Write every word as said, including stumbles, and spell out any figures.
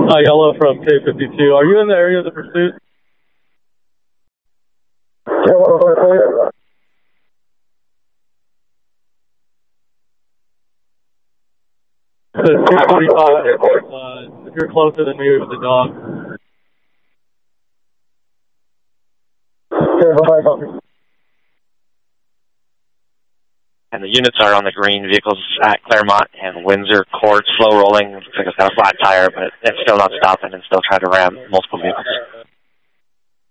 Uh, yellow from K fifty-two. Are you in the area of the pursuit? Yellow, two forty-five. Uh, if you're closer than me with the dog. And the units are on the green. Vehicles at Claremont and Windsor Court, slow rolling. Looks like it's got a flat tire, but it's still not stopping and still trying to ram multiple vehicles.